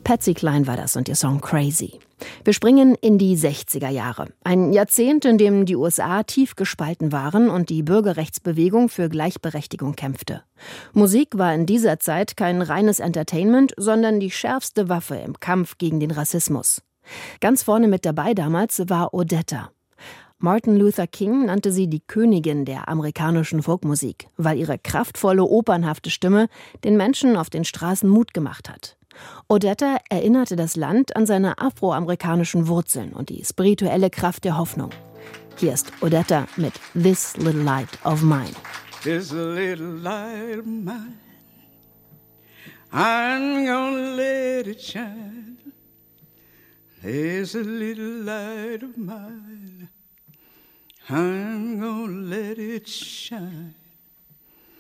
Patsy Cline war das und ihr Song Crazy. Wir springen in die 60er Jahre. Ein Jahrzehnt, in dem die USA tief gespalten waren und die Bürgerrechtsbewegung für Gleichberechtigung kämpfte. Musik war in dieser Zeit kein reines Entertainment, sondern die schärfste Waffe im Kampf gegen den Rassismus. Ganz vorne mit dabei damals war Odetta. Martin Luther King nannte sie die Königin der amerikanischen Folkmusik, weil ihre kraftvolle, opernhafte Stimme den Menschen auf den Straßen Mut gemacht hat. Odetta erinnerte das Land an seine afroamerikanischen Wurzeln und die spirituelle Kraft der Hoffnung. Hier ist Odetta mit This Little Light of Mine. This little light of mine, I'm gonna let it shine. There's a little light of mine, I'm gonna let it shine.